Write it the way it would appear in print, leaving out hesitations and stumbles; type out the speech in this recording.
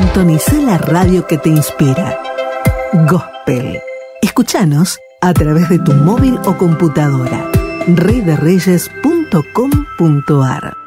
Sintonicé la radio que te inspira. Gospel. Escúchanos a través de tu móvil o computadora. reydereyes.com.ar